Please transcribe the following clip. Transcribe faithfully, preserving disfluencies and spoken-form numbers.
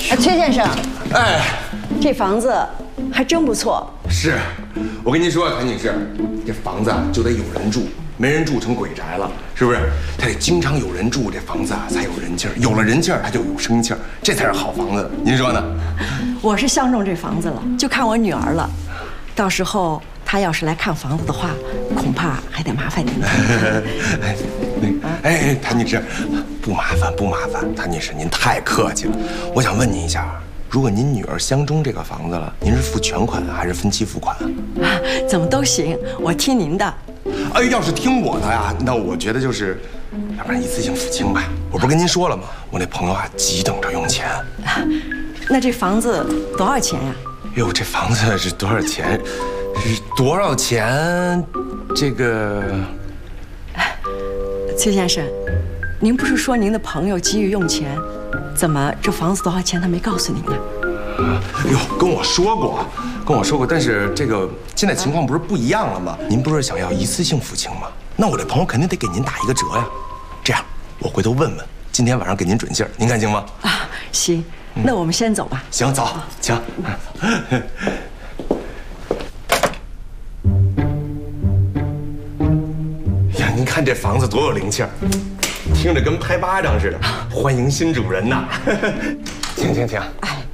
崔先生， 哎， 这房子还真不错。 是，我跟您说，谭女士，这房子就得有人住，没人住成鬼宅了，是不是？它得经常有人住，这房子啊才有人气儿，有了人气儿，它就有生气儿，这才是好房子。您说呢？ 我是相中这房子了，就看我女儿了。到时候她要是来看房子的话，恐怕还得麻烦您。 哎哎，谭女士，不麻烦不麻烦，谭女士您太客气了。我想问您一下，如果您女儿相中这个房子了，您是付全款还是分期付款？ 啊，怎么都行，我听您的。 哎，要是听我的呀，那我觉得就是，要不然一次性付清吧。我不是跟您说了吗？我那朋友啊，急等着用钱。 啊，那这房子多少钱呀？ 哟，这房子是多少钱？是多少钱？这个， 崔先生，您不是说您的朋友急于用钱，怎么这房子多少钱他没告诉您呢？ 哟，跟我说过，跟我说过，但是这个现在情况不是不一样了吗？您不是想要一次性付清吗？那我这朋友肯定得给您打一个折呀。这样，我回头问问，今天晚上给您准信儿，您看行吗？ 啊，行，那我们先走吧。 行，走，请。呀，您看这房子多有灵气儿，听着跟拍巴掌似的，欢迎新主人呐！请请请。哎。